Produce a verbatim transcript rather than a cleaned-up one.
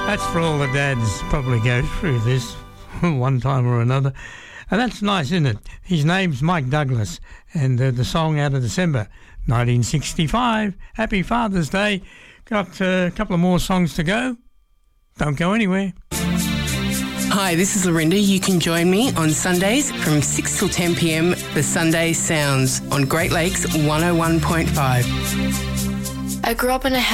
That's for all the dads probably go through this one time or another. And that's nice, isn't it? His name's Mike Douglas, and uh, the song out of December nineteen sixty-five. Happy Father's Day. Got uh, a couple of more songs to go. Don't go anywhere. Hi, this is Lorinda. You can join me on Sundays from six till ten p.m. for Sunday Sounds on Great Lakes one oh one point five. I grew up in a house